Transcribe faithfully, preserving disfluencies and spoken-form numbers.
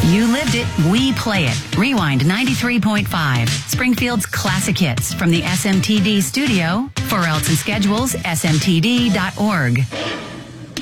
You lived it, we play it. Rewind ninety-three point five. Springfield's classic hits from the S M T D studio. For else and schedules, S M T D dot org.